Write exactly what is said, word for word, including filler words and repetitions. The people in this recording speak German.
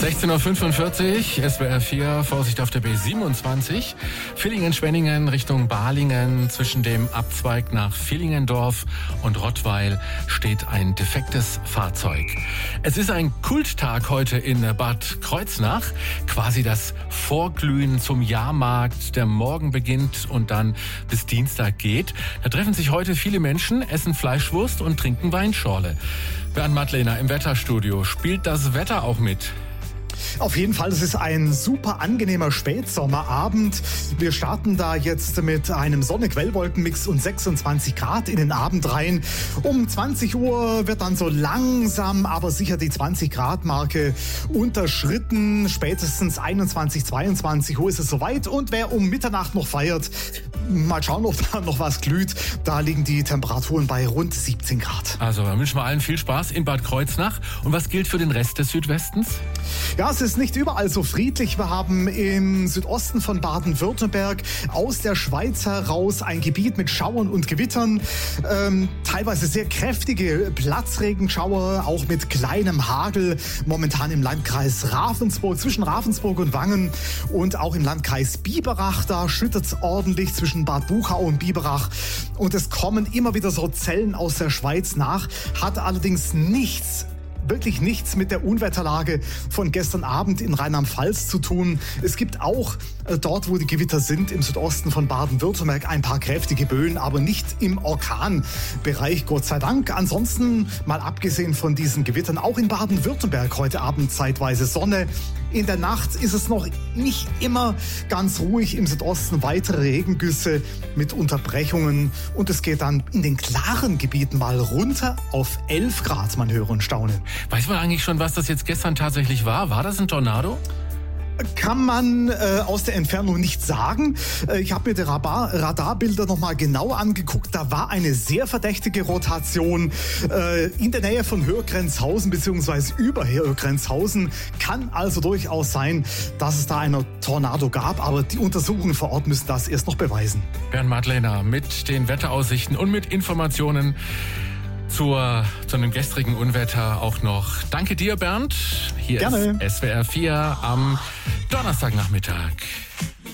sechzehn Uhr fünfundvierzig, S W R vier, Vorsicht auf der B siebenundzwanzig. Villingen-Schwenningen Richtung Balingen. Zwischen dem Abzweig nach Villingendorf und Rottweil steht ein defektes Fahrzeug. Es ist ein Kulttag heute in Bad Kreuznach. Quasi das Vorglühen zum Jahrmarkt, der morgen beginnt und dann bis Dienstag geht. Da treffen sich heute viele Menschen, essen Fleischwurst und trinken Weinschorle. Bernd Madlener im Wetterstudio. Spielt das Wetter auch mit? Auf jeden Fall, es ist ein super angenehmer Spätsommerabend. Wir starten da jetzt mit einem Sonne-Quellwolken-Mix und sechsundzwanzig Grad in den Abend rein. Um zwanzig Uhr wird dann so langsam, aber sicher die zwanzig Grad Marke unterschritten. Spätestens einundzwanzig, zweiundzwanzig Uhr ist es soweit. Und wer um Mitternacht noch feiert, mal schauen, ob da noch was glüht. Da liegen die Temperaturen bei rund siebzehn Grad. Also, dann wünschen wir allen viel Spaß in Bad Kreuznach. Und was gilt für den Rest des Südwestens? Ja, es ist nicht überall so friedlich. Wir haben im Südosten von Baden-Württemberg aus der Schweiz heraus ein Gebiet mit Schauern und Gewittern. Ähm, teilweise sehr kräftige Platzregenschauer, auch mit kleinem Hagel. Momentan im Landkreis Ravensburg, zwischen Ravensburg und Wangen. Und auch im Landkreis Biberach, da schüttet es ordentlich zwischen Bad Buchau und Biberach. Und es kommen immer wieder so Zellen aus der Schweiz nach. Hat allerdings nichts wirklich nichts mit der Unwetterlage von gestern Abend in Rheinland-Pfalz zu tun. Es gibt auch äh, dort, wo die Gewitter sind, im Südosten von Baden-Württemberg ein paar kräftige Böen, aber nicht im Orkanbereich, Gott sei Dank. Ansonsten, mal abgesehen von diesen Gewittern, auch in Baden-Württemberg heute Abend zeitweise Sonne. In der Nacht ist es noch nicht immer ganz ruhig. Im Südosten weitere Regengüsse mit Unterbrechungen. Und es geht dann in den klaren Gebieten mal runter auf elf Grad, man höre und staune. Weiß man eigentlich schon, was das jetzt gestern tatsächlich war? War das ein Tornado? Kann man äh, aus der Entfernung nicht sagen. Äh, ich habe mir die Radar- Radarbilder nochmal genau angeguckt. Da war eine sehr verdächtige Rotation äh, in der Nähe von Hörgrenzhausen bzw. über Hörgrenzhausen. Kann also durchaus sein, dass es da einen Tornado gab, aber die Untersuchungen vor Ort müssen das erst noch beweisen. Bernd Madlener mit den Wetteraussichten und mit Informationen Zur, zu einem gestrigen Unwetter auch noch. Danke dir, Bernd. Hier Gerne. ist S W R vier am Donnerstagnachmittag.